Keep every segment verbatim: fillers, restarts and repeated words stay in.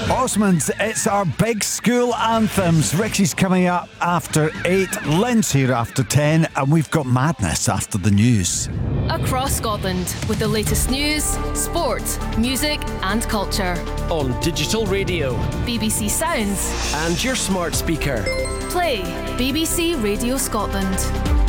Osmond, it's our big school anthems. Rixie's coming up after eight, Lynn's here after ten, and we've got madness after the news. Across Scotland with the latest news, sport, music and culture. On digital radio, B B C Sounds and your smart speaker. Play B B C Radio Scotland.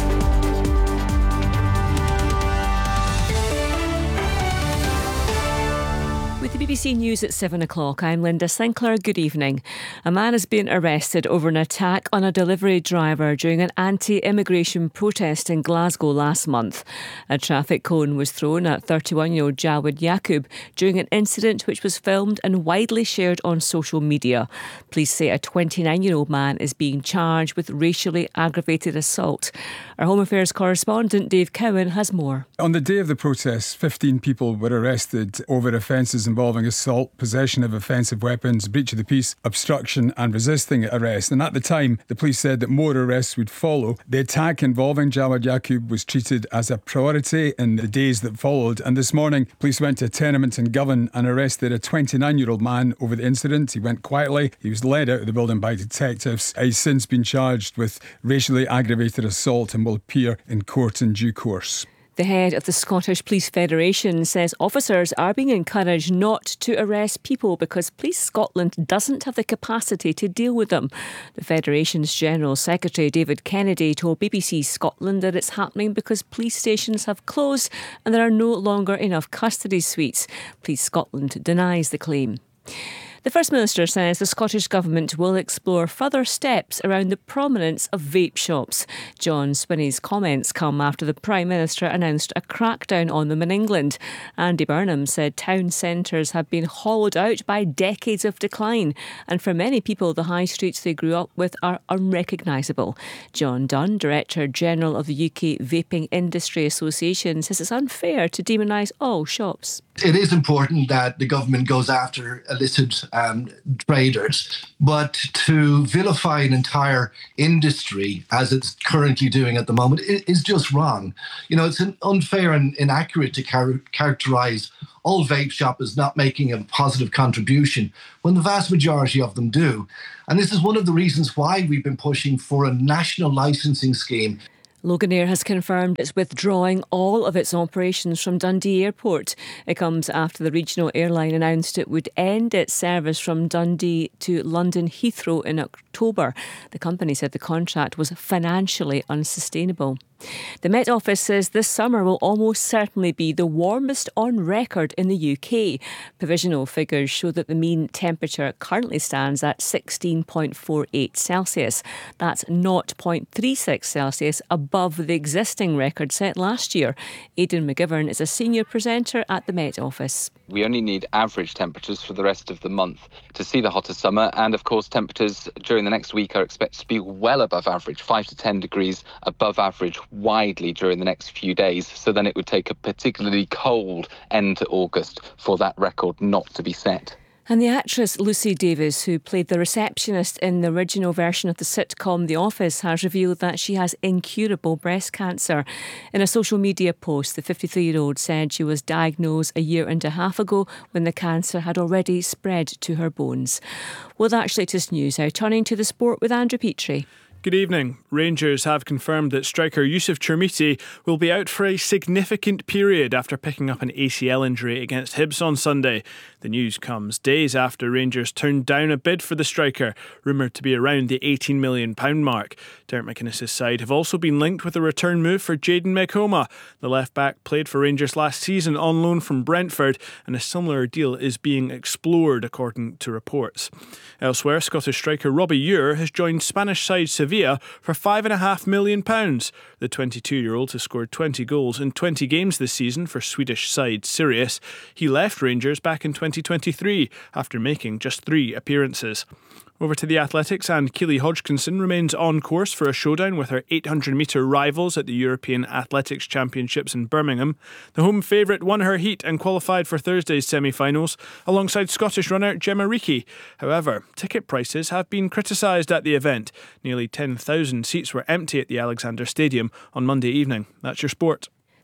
With the B B C News at seven o'clock, I'm Linda Sinclair. Good evening. A man has been arrested over an attack on a delivery driver during an anti-immigration protest in Glasgow last month. A traffic cone was thrown at thirty-one-year-old Jawad Yaqub during an incident which was filmed and widely shared on social media. Police say a twenty-nine-year-old man is being charged with racially aggravated assault. Our Home Affairs correspondent Dave Cowan has more. On the day of the protests, fifteen people were arrested over offences involving assault, possession of offensive weapons, breach of the peace, obstruction and resisting arrest. And at the time, the police said that more arrests would follow. The attack involving Jawad Yaqub was treated as a priority in the days that followed. And this morning, police went to a tenement in Govan and arrested a twenty-nine-year-old man over the incident. He went quietly. He was led out of the building by detectives. He's since been charged with racially aggravated assault and will appear in court in due course. The head of the Scottish Police Federation says officers are being encouraged not to arrest people because Police Scotland doesn't have the capacity to deal with them. The Federation's General Secretary David Kennedy told B B C Scotland that it's happening because police stations have closed and there are no longer enough custody suites. Police Scotland denies the claim. The First Minister says the Scottish Government will explore further steps around the prominence of vape shops. John Swinney's comments come after the Prime Minister announced a crackdown on them in England. Andy Burnham said town centres have been hollowed out by decades of decline, and for many people the high streets they grew up with are unrecognisable. John Dunn, Director General of the U K Vaping Industry Association, says it's unfair to demonise all shops. It is important that the government goes after illicit um, traders, but to vilify an entire industry as it's currently doing at the moment is just wrong. You know, it's unfair and inaccurate to char- characterise all vape shops as not making a positive contribution when the vast majority of them do. And this is one of the reasons why we've been pushing for a national licensing scheme. Loganair has confirmed it's withdrawing all of its operations from Dundee Airport. It comes after the regional airline announced it would end its service from Dundee to London Heathrow in October. The company said the contract was financially unsustainable. The Met Office says this summer will almost certainly be the warmest on record in the U K. Provisional figures show that the mean temperature currently stands at sixteen point four eight Celsius. That's zero point three six Celsius above the existing record set last year. Aidan McGivern is a senior presenter at the Met Office. We only need average temperatures for the rest of the month to see the hottest summer, and of course temperatures during the next week are expected to be well above average, five to ten degrees above average widely during the next few days. So then it would take a particularly cold end to August for that record not to be set. And the actress Lucy Davis, who played the receptionist in the original version of the sitcom The Office, has revealed that she has incurable breast cancer. In a social media post, the fifty-three-year-old said she was diagnosed a year and a half ago when the cancer had already spread to her bones. Well, that's latest news. Now turning to the sport with Andrew Petrie. Good evening. Rangers have confirmed that striker Yusuf Chermiti will be out for a significant period after picking up an A C L injury against Hibs on Sunday. The news comes days after Rangers turned down a bid for the striker, rumoured to be around the eighteen million pounds mark. Derek McInnes' side have also been linked with a return move for Jayden Mekoma. The left-back played for Rangers last season on loan from Brentford, and a similar deal is being explored according to reports. Elsewhere, Scottish striker Robbie Ure has joined Spanish side Sevilla for five point five million pounds. The twenty-two-year-old has scored twenty goals in twenty games this season for Swedish side Sirius. He left Rangers back in twenty twenty-three after making just three appearances. Over to the athletics, and Keely Hodgkinson remains on course for a showdown with her eight hundred metre rivals at the European Athletics Championships in Birmingham. The home favourite won her heat and qualified for Thursday's semi-finals alongside Scottish runner Gemma Reekie. However, ticket prices have been criticised at the event. Nearly ten thousand seats were empty at the Alexander Stadium on Monday evening. That's your sport.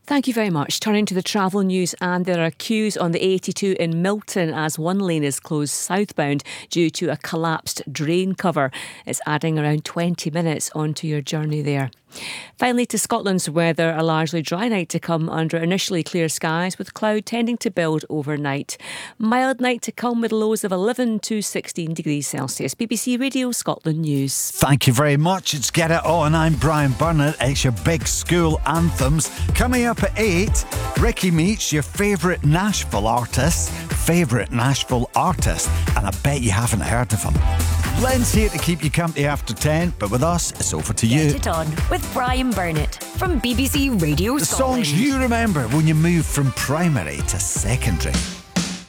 Thank you very much. Turning to the travel news, and there are queues on the A eighty-two in Milton as one lane is closed southbound due to a collapsed drain cover. It's adding around twenty minutes onto your journey there. Finally, to Scotland's weather, a largely dry night to come under initially clear skies with cloud tending to build overnight. Mild night to come with lows of eleven to sixteen degrees Celsius. B B C Radio Scotland News. Thank you very much. It's Get It On. I'm Brian Burnett. It's your big school anthems. Coming up at eight, Ricky meets your favourite Nashville artist. Favourite Nashville artist. And I bet you haven't heard of him. Len's here to keep you company after ten, but with us, it's over to you. Get It On with Brian Burnett from B B C Radio The Scotland. songs you remember when you moved from primary to secondary.